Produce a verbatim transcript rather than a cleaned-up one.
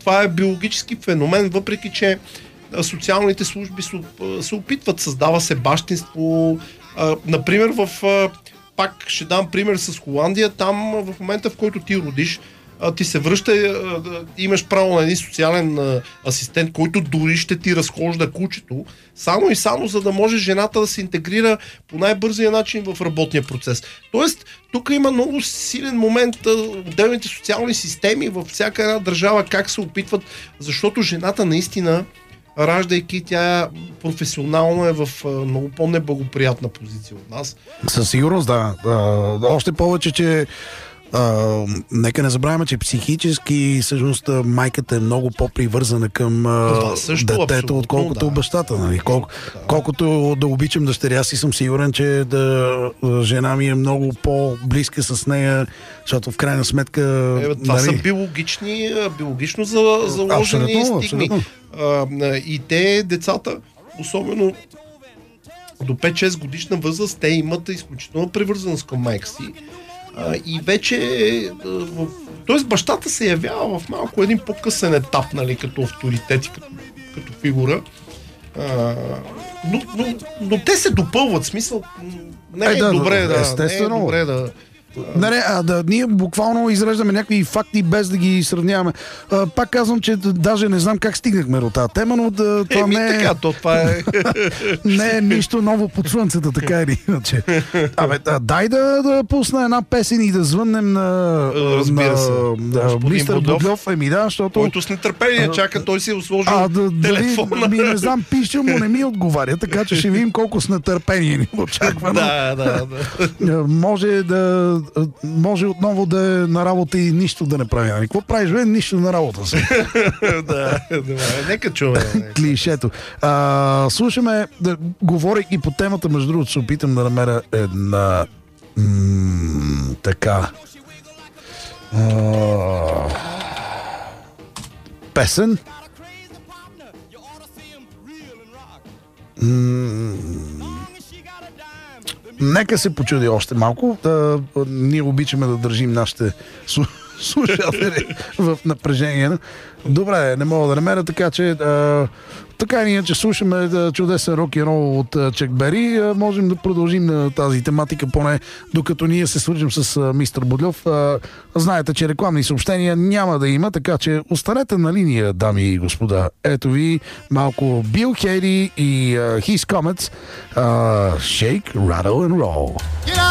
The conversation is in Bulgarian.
това е биологически феномен, въпреки че социалните служби се опитват, създава се бащинство. Например, в, пак ще дам пример с Холандия, там в момента, в който ти родиш, ти се връща, имаш право на един социален асистент, който дори ще ти разхожда кучето, само и само за да може жената да се интегрира по най-бързия начин в работния процес. Тоест, тук има много силен момент, отделните социални системи във всяка една държава как се опитват, защото жената наистина, раждайки, тя професионално е в много по-неблагоприятна позиция от нас. Със сигурност, да. Още повече, че Uh, нека не забравяме, че психически всъщност майката е много по-привързана към uh, също, детето, отколкото да. бащата. Нали? Колко, да. Колкото да обичам дъщеря си, съм сигурен, че да, жена ми е много по-близка с нея, защото в крайна сметка... Е, това нали... са биологични, биологично заложени абсолютно, стигми. Uh, и те, децата, особено до пет-шест годишна възраст, те имат изключително привързаност към майка си. Uh, и вече uh, т.е. бащата се явява в малко един по-късен етап, нали, като авторитет и като, като фигура. Uh, но, но, но те се допълват, смисъл. Не е, е да, добре да, естествено. Не е добре да... Не, а, да, ние буквално изреждаме някакви факти без да ги сравняваме. А, пак казвам, че даже не знам как стигнахме до тази тема, но да, това Еми, не е... така, то това е... не е нищо ново под слънцето, така или иначе. Абе, да, дай да, да пусна една песен и да звъннем на... Разбира се. На мистер Бодльов. Еми да, защото... Който с нетърпение чака, той си е сложил а, да, телефона. Ми, не знам, пише му, не ми отговаря, така че ще видим колко с нетърпение ни очаква. Да, да, да. Може да... Може отново да е на работа и нищо да не прави. Ами, какво правиш, бе? Нищо на работа си. Да, добре, нека чуваме. Клишето. А, слушаме, да, говорейки по темата, между другото, се опитам да намеря една м- така а, песен. М- Нека се почуди още малко. Да, ние обичаме да държим нашите слушатели в напрежение. Добре, не мога да намеря, така че а, така и ние, че слушаме да, чудесен рок-н-рол от Чак Бери, а, можем да продължим на тази тематика, поне докато ние се свържем с а, мистер Бодльов. А, знаете, че рекламни съобщения няма да има, така че останете на линия, дами и господа. Ето ви малко Бил Хейли и uh, His Comets, uh, Shake, Rattle and Roll.